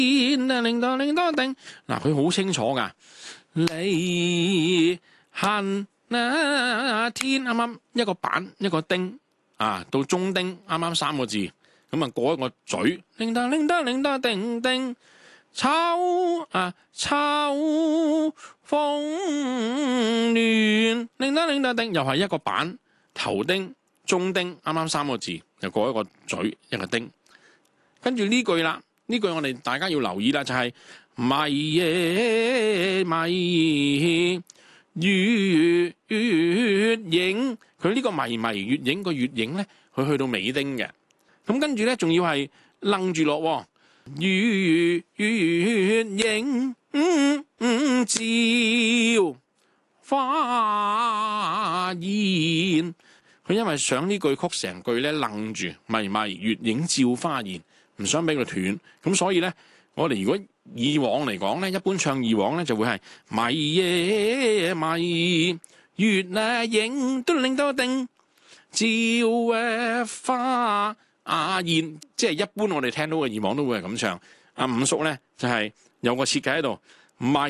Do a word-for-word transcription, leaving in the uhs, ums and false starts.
天啊，令到令到定，嗱佢好清楚噶，離恨啊天，啱啱一個板一個丁啊，到中丁啱啱三個字，咁啊過一個嘴，令到令到令到定定，秋啊秋風亂，令到令到定，又係一個板頭丁中丁啱啱三個字，又過一個嘴一個丁，跟住呢句啦。呢句我哋大家要留意啦，就係迷夜迷月影，佢呢個迷迷月影個月影咧，佢去到尾丁嘅，咁跟住咧仲要係楞住落月影照花妍，佢因為想呢句曲成句咧楞住迷迷月影照花妍。唔想俾佢斷，咁所以咧，我哋如果以往嚟講咧，一般唱以往咧就會係迷夜迷月啊影都令到定照誒花啊燕，即係一般我哋聽到嘅以往都會係咁唱。阿五叔咧就係、是、有個設計喺度迷